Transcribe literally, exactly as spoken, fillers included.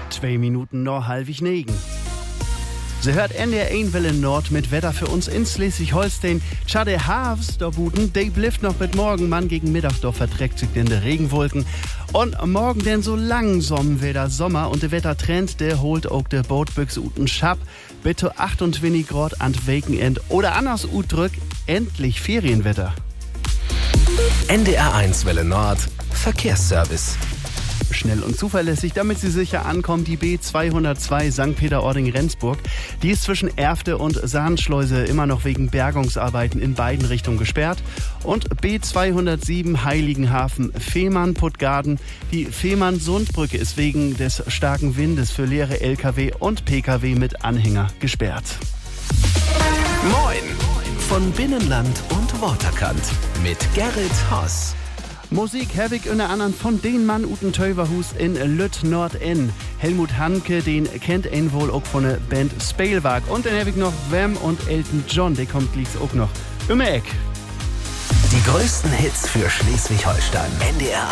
Zwei Minuten noch halbig negen. Sie hört N D R eins Welle Nord mit Wetter für uns in Schleswig-Holstein. Schade Havs, da buten, die blifft noch mit Morgenmann gegen Mittag, doch verträgt sich denn der Regenwolken. Und morgen denn so langsam wieder Sommer und der Wettertrend, der holt auch der Bootbüchse uten Schab. Bitte achtundzwanzig Grad an Weekend oder anders udrück, endlich Ferienwetter. N D R eins Welle Nord Verkehrsservice. Schnell und zuverlässig, damit Sie sicher ankommen, die B zweihundertzwei Sankt Peter-Ording-Rendsburg. Die ist zwischen Erfte und Sahnschleuse immer noch wegen Bergungsarbeiten in beiden Richtungen gesperrt. Und B zweihundertsieben Heiligenhafen-Fehmarn-Puttgarden. Die Fehmarn-Sundbrücke ist wegen des starken Windes für leere L K W und P K W mit Anhänger gesperrt. Moin von Binnenland und Waterkant mit Gerrit Haas. Musik Herwig in der anderen von den Mann uten Töverhus in Lütt Nord-N. Helmut Hanke, den kennt ihn wohl auch von der Band Spelwag. Und dann Herwig noch Wham und Elton John, der kommt liegt auch noch im Eck. Die größten Hits für Schleswig-Holstein. N D R